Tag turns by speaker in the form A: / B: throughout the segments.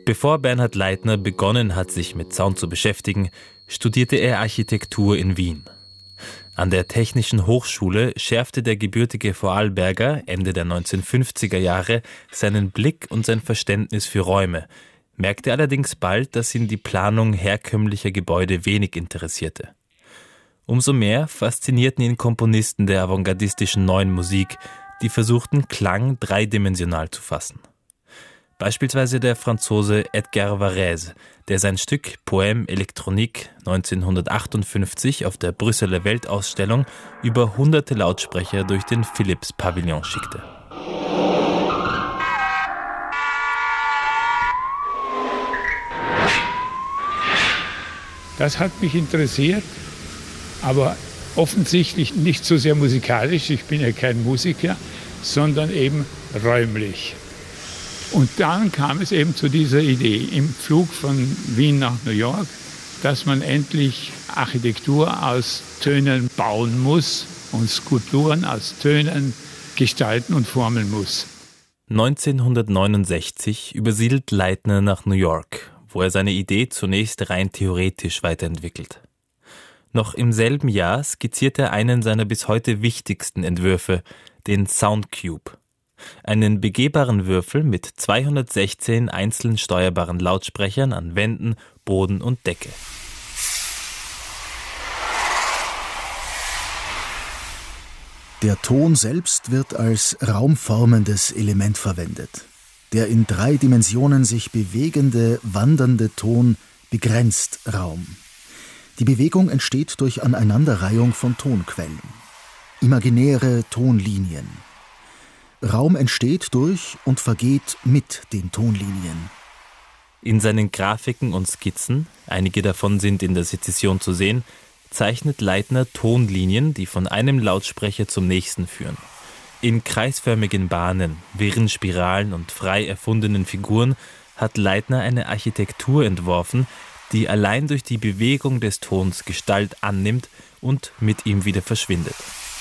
A: Bevor Bernhard Leitner begonnen hat, sich mit Sound zu beschäftigen, studierte er Architektur in Wien. An der Technischen Hochschule schärfte der gebürtige Vorarlberger Ende der 1950er Jahre seinen Blick und sein Verständnis für Räume, merkte allerdings bald, dass ihn die Planung herkömmlicher Gebäude wenig interessierte. Umso mehr faszinierten ihn Komponisten der avantgardistischen Neuen Musik, die versuchten, Klang dreidimensional zu fassen. Beispielsweise der Franzose Edgar Varèse, der sein Stück Poème électronique 1958 auf der Brüsseler Weltausstellung über hunderte Lautsprecher durch den Philips-Pavillon schickte.
B: Das hat mich interessiert, aber offensichtlich nicht so sehr musikalisch, ich bin ja kein Musiker, sondern eben räumlich. Und dann kam es eben zu dieser Idee im Flug von Wien nach New York, dass man endlich Architektur aus Tönen bauen muss und Skulpturen aus Tönen gestalten und formen muss.
A: 1969 übersiedelt Leitner nach New York, wo er seine Idee zunächst rein theoretisch weiterentwickelt. Noch im selben Jahr skizziert er einen seiner bis heute wichtigsten Entwürfe, den Soundcube. Einen begehbaren Würfel mit 216 einzeln steuerbaren Lautsprechern an Wänden, Boden und Decke.
C: Der Ton selbst wird als raumformendes Element verwendet. Der in 3 Dimensionen sich bewegende, wandernde Ton begrenzt Raum. Die Bewegung entsteht durch Aneinanderreihung von Tonquellen. Imaginäre Tonlinien. Raum entsteht durch und vergeht mit den Tonlinien.
A: In seinen Grafiken und Skizzen, einige davon sind in der Sezession zu sehen, zeichnet Leitner Tonlinien, die von einem Lautsprecher zum nächsten führen. In kreisförmigen Bahnen, wirren Spiralen und frei erfundenen Figuren hat Leitner eine Architektur entworfen, die allein durch die Bewegung des Tons Gestalt annimmt und mit ihm wieder verschwindet.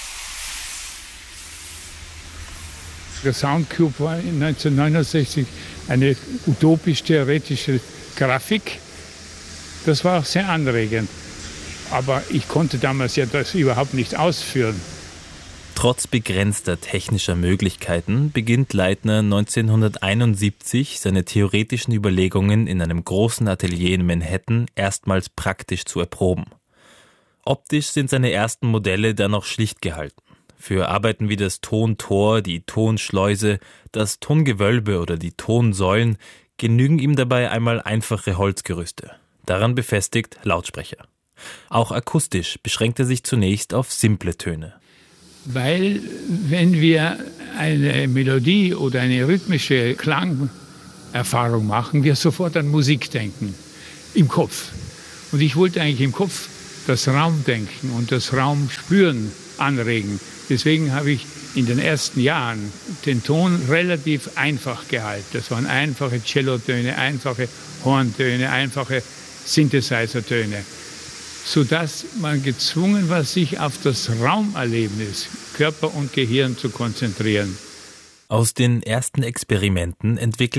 B: Der Soundcube war 1969 eine utopisch-theoretische Grafik. Das war auch sehr anregend. Aber ich konnte damals ja das überhaupt nicht ausführen.
A: Trotz begrenzter technischer Möglichkeiten beginnt Leitner 1971 seine theoretischen Überlegungen in einem großen Atelier in Manhattan erstmals praktisch zu erproben. Optisch sind seine ersten Modelle dann noch schlicht gehalten. Für Arbeiten wie das Tontor, die Tonschleuse, das Tongewölbe oder die Tonsäulen genügen ihm dabei einmal einfache Holzgerüste. Daran befestigt Lautsprecher. Auch akustisch beschränkt er sich zunächst auf simple Töne.
B: Weil, wenn wir eine Melodie oder eine rhythmische Klangerfahrung machen, wir sofort an Musik denken, im Kopf. Und ich wollte eigentlich im Kopf das Raumdenken und das Raumspüren anregen. Deswegen habe ich in den ersten Jahren den Ton relativ einfach gehalten. Das waren einfache Cellotöne, einfache Horntöne, einfache Synthesizer-Töne, sodass man gezwungen war, sich auf das Raumerlebnis, Körper und Gehirn zu konzentrieren.
A: Aus den ersten Experimenten entwickelt